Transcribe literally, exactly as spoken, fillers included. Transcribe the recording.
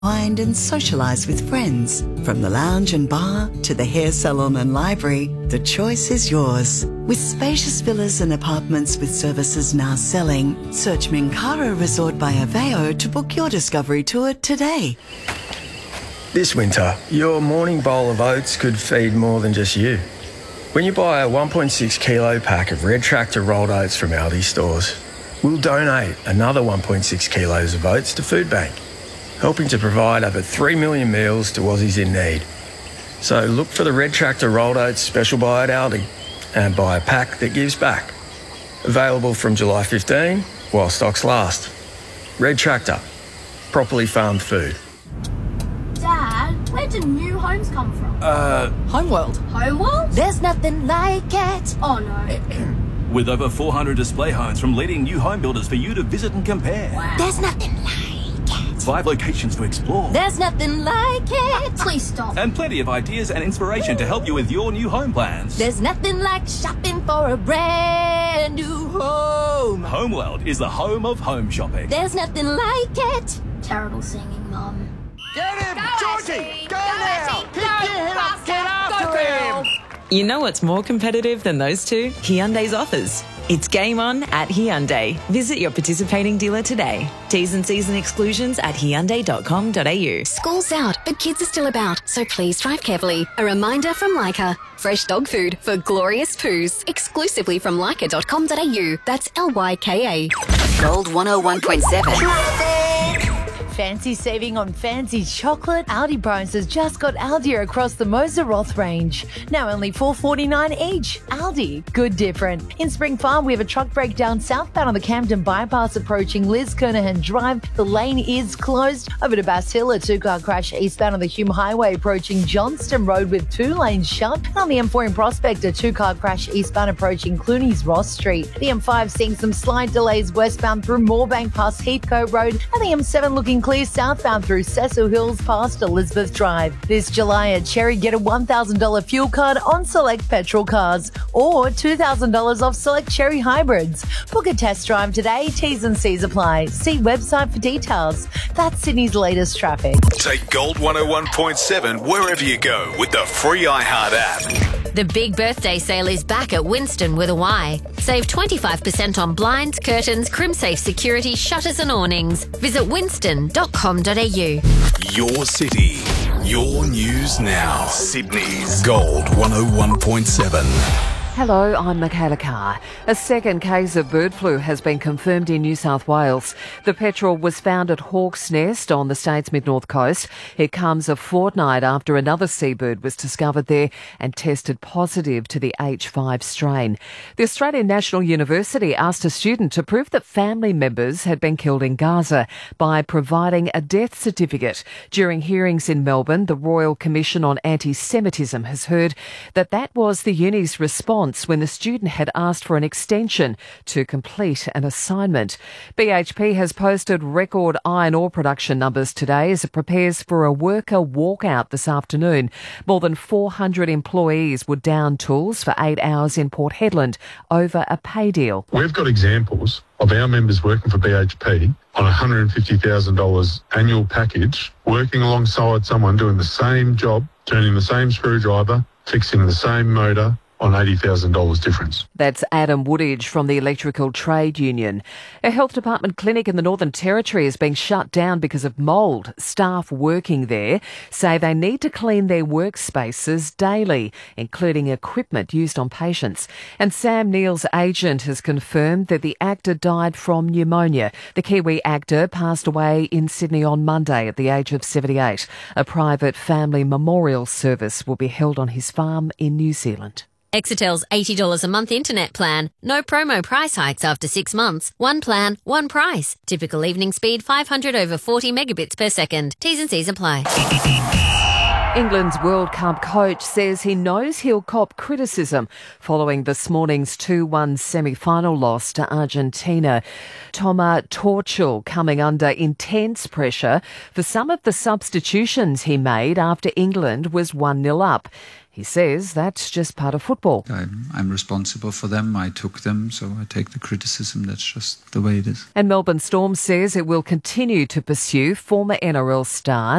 Wind and socialise with friends. From the lounge and bar to the hair salon and library, the choice is yours. With spacious villas and apartments with services now selling, search Minkara Resort by Aveo to book your discovery tour today. This winter, your morning bowl of oats could feed more than just you. When you buy a one point six kilo pack of Red Tractor rolled oats from Aldi stores, we'll donate another one point six kilos of oats to Food Bank, helping to provide over three million meals to Aussies in need. So look for the Red Tractor rolled oats special buy at Aldi and buy a pack that gives back. Available from July fifteenth while stocks last. Red Tractor, properly farmed food. Dad, where do new homes come from? Uh, Homeworld. Homeworld? There's nothing like it. Oh no. With over four hundred display homes from leading new home builders for you to visit and compare. Wow. There's nothing like it. Five locations to explore. There's nothing like it. Please stop. And plenty of ideas and inspiration to help you with your new home plans. There's nothing like shopping for a brand new home. Homeworld is the home of home shopping. There's nothing like it. Terrible singing, Mum. Get him! Go, Georgie! Ashley! Go, Go, now! Ashley! Pick Go, your head up! Get faster! after Go, him! girl! You know what's more competitive than those two? Hyundai's offers. It's game on at Hyundai. Visit your participating dealer today. T's and C's and exclusions at hyundai dot com dot a u. School's out, but kids are still about, so please drive carefully. A reminder from Leica. Fresh dog food for glorious poos. Exclusively from leica dot com dot a u. That's L Y K A. Gold one oh one point seven. Fancy saving on fancy chocolate? Aldi prices just got Aldi across the Moser Roth range. Now only four dollars forty-nine each. Aldi, good different. In Spring Farm, we have a truck breakdown southbound on the Camden Bypass approaching Liz Kernahan Drive. The lane is closed. Over to Bass Hill, a two-car crash eastbound on the Hume Highway approaching Johnston Road with two lanes shut. And on the M four in Prospect, a two-car crash eastbound approaching Clooney's Ross Street. The M five seeing some slight delays westbound through Moorebank past Heathcote Road. And the M seven looking clear southbound through Cecil Hills past Elizabeth Drive. This July at Cherry, get a one thousand dollars fuel card on select petrol cars or two thousand dollars off select Cherry hybrids. Book a test drive today. T's and C's apply. See website for details. That's Sydney's latest traffic. Take Gold one oh one point seven wherever you go with the free iHeart app. The big birthday sale is back at Winston with a Y. Save twenty-five percent on blinds, curtains, CrimSafe security, shutters and awnings. Visit winston dot com dot a u. Your city, your news now. Sydney's Gold one oh one point seven. Hello, I'm Michaela Carr. A second case of bird flu has been confirmed in New South Wales. The petrel was found at Hawk's Nest on the state's mid-north coast. It comes a fortnight after another seabird was discovered there and tested positive to the H five strain. The Australian National University asked a student to prove that family members had been killed in Gaza by providing a death certificate. During hearings in Melbourne, the Royal Commission on Anti-Semitism has heard that that was the uni's response when the student had asked for an extension to complete an assignment. B H P has posted record iron ore production numbers today as it prepares for a worker walkout this afternoon. More than four hundred employees were down tools for eight hours in Port Hedland over a pay deal. We've got examples of our members working for B H P on a one hundred fifty thousand dollars annual package, working alongside someone doing the same job, turning the same screwdriver, fixing the same motor, on eighty thousand dollars difference. That's Adam Woodage from the Electrical Trade Union. A health department clinic in the Northern Territory is being shut down because of mould. Staff working there say they need to clean their workspaces daily, including equipment used on patients. And Sam Neill's agent has confirmed that the actor died from pneumonia. The Kiwi actor passed away in Sydney on Monday at the age of seventy-eight. A private family memorial service will be held on his farm in New Zealand. Exetel's eighty dollars a month internet plan. No promo price hikes after six months. One plan, one price. Typical evening speed five hundred over forty megabits per second. T's and C's apply. England's World Cup coach says he knows he'll cop criticism following this morning's two one semi-final loss to Argentina. Thomas Tuchel coming under intense pressure for some of the substitutions he made after England was one nil up. He says that's just part of football. I'm, I'm responsible for them. I took them, so I take the criticism. That's just the way it is. And Melbourne Storm says it will continue to pursue former N R L star